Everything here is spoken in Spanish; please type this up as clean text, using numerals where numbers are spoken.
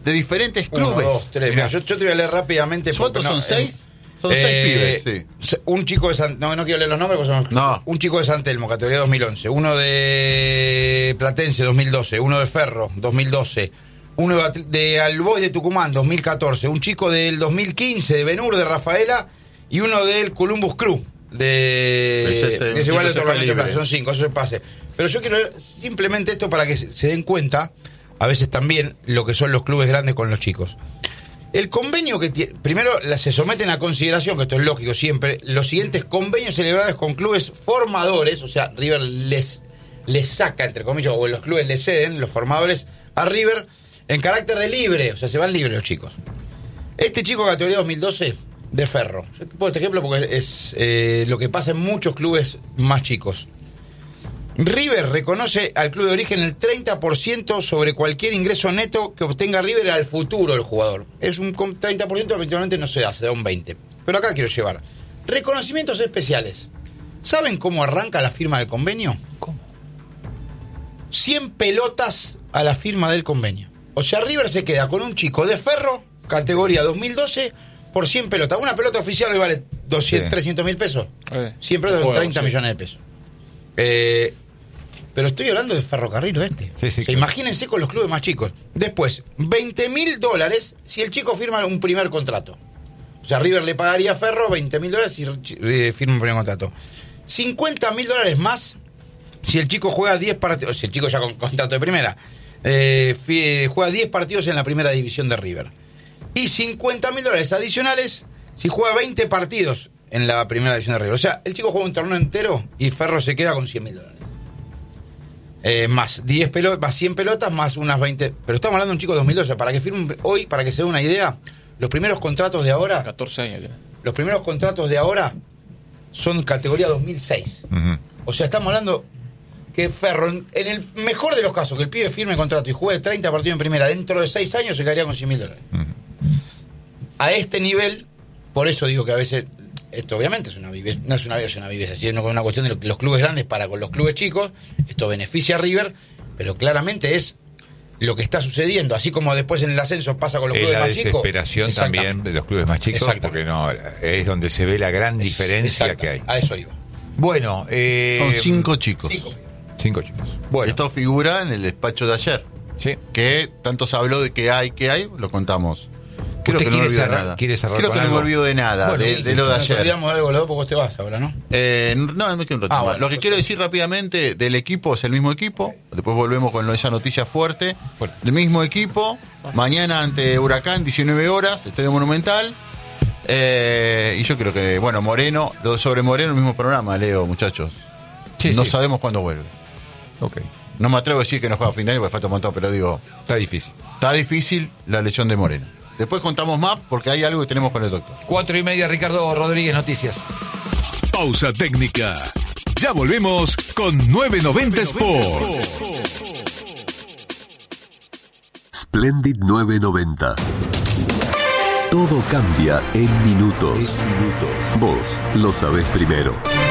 de diferentes clubes. 1, 2, 3. Mira, yo te voy a leer rápidamente. ¿Cuántos son? 6? Son 6 pibes, sí. Un chico de San... No quiero leer los nombres porque son... No. Un chico de San Telmo, categoría 2011. Uno de Platense, 2012. Uno de Ferro, 2012. Uno de Alboy de Tucumán, 2014. Un chico del 2015 de Benur, de Rafaela. Y uno del Columbus Crew, que es igual de Torrente. Son 5, eso se pase. Pero yo quiero leer simplemente esto para que se den cuenta, a veces también, lo que son los clubes grandes con los chicos. El convenio que tiene, primero se someten a consideración, que esto es lógico siempre, los siguientes convenios celebrados con clubes formadores, o sea, River les saca, entre comillas, o los clubes les ceden, los formadores, a River en carácter de libre, o sea, se van libres los chicos. Este chico categoría 2012, de Ferro, yo te pongo este ejemplo porque es lo que pasa en muchos clubes más chicos. River reconoce al club de origen el 30% sobre cualquier ingreso neto que obtenga River al futuro del jugador. Es un 30%, habitualmente no se hace, da un 20%. Pero acá quiero llevar. Reconocimientos especiales. ¿Saben cómo arranca la firma del convenio? ¿Cómo? 100 pelotas a la firma del convenio. O sea, River se queda con un chico de Ferro, categoría 2012, por 100 pelotas. Una pelota oficial que vale 300 mil pesos. 100 pelotas son 30 millones de pesos. Pero estoy hablando de Ferrocarril Oeste. Sí, O sea, claro. imagínense con los clubes más chicos. Después, $20,000 si el chico firma un primer contrato. O sea, River le pagaría a Ferro $20,000 si firma un primer contrato. $50,000 más si el chico juega 10 partidos. Si el chico ya con contrato de primera. Juega 10 partidos en la primera división de River. Y $50,000 adicionales si juega 20 partidos en la primera división de River. O sea, el chico juega un torneo entero y Ferro se queda con $100,000. Más 10 pelotas, más 100 pelotas, más unas 20. Pero estamos hablando de un chico de 2012. Para que firme hoy, para que se dé una idea, los primeros contratos de ahora. 14 años tiene. Los primeros contratos de ahora son categoría 2006. Uh-huh. O sea, estamos hablando que Ferro, en el mejor de los casos, que el pibe firme contrato y juegue 30 partidos en primera, dentro de 6 años se quedaría con $100,000. Uh-huh. A este nivel, por eso digo que a veces. Esto obviamente es una viveza, no es una viveza, sino una cuestión de los clubes grandes para con los clubes chicos. Esto beneficia a River, pero claramente es lo que está sucediendo, así como después en el ascenso pasa con los clubes más chicos. La desesperación también de los clubes más chicos, porque no es donde se ve la gran diferencia que hay. A eso iba. Bueno, son 5 chicos. 5 chicos. Bueno. Esto figura en el despacho de ayer. Sí. Que tanto se habló de que hay, lo contamos. Creo que no me olvido de nada. ¿Quiere cerrar Creo que no me olvido de nada, bueno, de lo de ayer. Olvidamos algo, los dos, porque vos te vas ahora, ¿no? No me quedo un rato más. Bueno, lo que quiero decir rápidamente del equipo es el mismo equipo. Después volvemos con esa noticia fuerte. El mismo equipo. Mañana ante Huracán, 19 horas, Estadio Monumental. Y yo creo que, bueno, Moreno, sobre Moreno, el mismo programa, Leo, muchachos. Sí, no sí. sabemos cuándo vuelve. Ok. No me atrevo a decir que no juega a fin de año porque falta un montón, pero digo. Está difícil. Está difícil la lesión de Moreno. Después contamos más porque hay algo que tenemos con el doctor. 4:30, Ricardo Rodríguez, noticias. Pausa técnica. Ya volvemos con 990 Sport. Splendid 990. Todo cambia en minutos. Vos lo sabés primero.